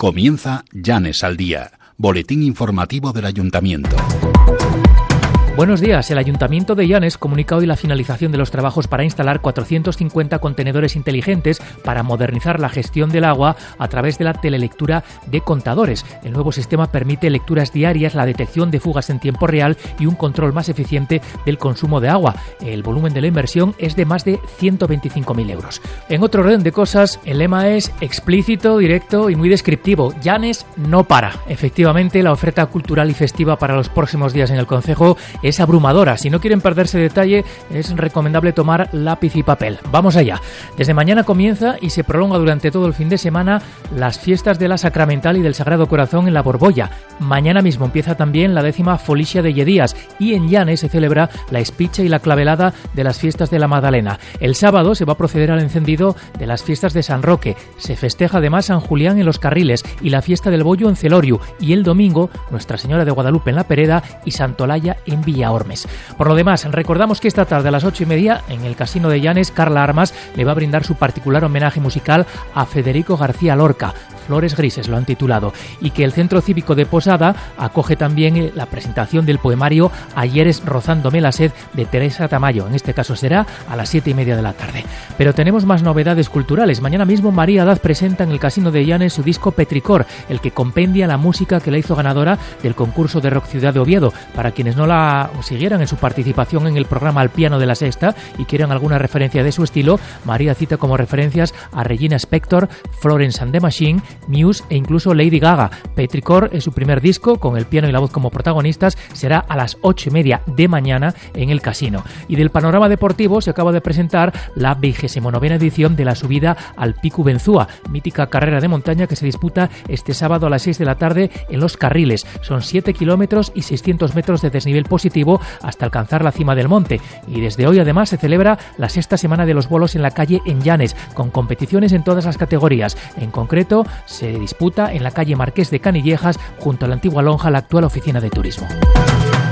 Comienza Llanes al Día, boletín informativo del Ayuntamiento. Buenos días. El Ayuntamiento de Llanes comunica hoy la finalización de los trabajos para instalar 450 contenedores inteligentes para modernizar la gestión del agua a través de la telelectura de contadores. El nuevo sistema permite lecturas diarias, la detección de fugas en tiempo real y un control más eficiente del consumo de agua. El volumen de la inversión es de más de 125.000 euros. En otro orden de cosas, el lema es explícito, directo y muy descriptivo. Llanes no para. Efectivamente, la oferta cultural y festiva para los próximos días en el concejo es abrumadora. Si no quieren perderse detalle, es recomendable tomar lápiz y papel. Vamos allá. Desde mañana comienza y se prolonga durante todo el fin de semana las fiestas de la Sacramental y del Sagrado Corazón en la Borbolla. Mañana mismo empieza también la 10ª Folicia de Lledías y en Llanes se celebra la espicha y la clavelada de las fiestas de la Magdalena. El sábado se va a proceder al encendido de las fiestas de San Roque. Se festeja además San Julián en Los Carriles y la fiesta del Bollo en Celoriu, y el domingo Nuestra Señora de Guadalupe en La Pereda y Santolaya en Villaormes. Por lo demás, recordamos que esta tarde a las 8:30 en el Casino de Llanes, Carla Armas le va a brindar su particular homenaje musical a Federico García Lorca. Flores Grises lo han titulado, y que el Centro Cívico de Posada acoge también la presentación del poemario Ayeres rozándome la sed de Teresa Tamayo. En este caso será a las 7:30 de la tarde. Pero tenemos más novedades culturales. Mañana mismo María Daz presenta en el Casino de Llanes su disco Petricor, el que compendia la música que la hizo ganadora del concurso de Rock Ciudad de Oviedo. Para quienes no la siguieran en su participación en el programa Al Piano de la Sexta y quieran alguna referencia de su estilo, María cita como referencias a Regina Spektor, Florence and the Machine, Muse e incluso Lady Gaga. Petricor es su primer disco, con el piano y la voz como protagonistas. Será a las 8:30 de mañana en el Casino. Y del panorama deportivo se acaba de presentar la 29ª edición de la subida al Pico Benzúa, mítica carrera de montaña que se disputa este sábado a las 6 de la tarde en Los Carriles. Son 7 kilómetros y 600 metros de desnivel positivo hasta alcanzar la cima del monte. Y desde hoy además se celebra la 6ª semana de los bolos en la calle en Llanes, con competiciones en todas las categorías. En concreto, se disputa en la calle Marqués de Canillejas, junto a la antigua lonja, la actual oficina de turismo.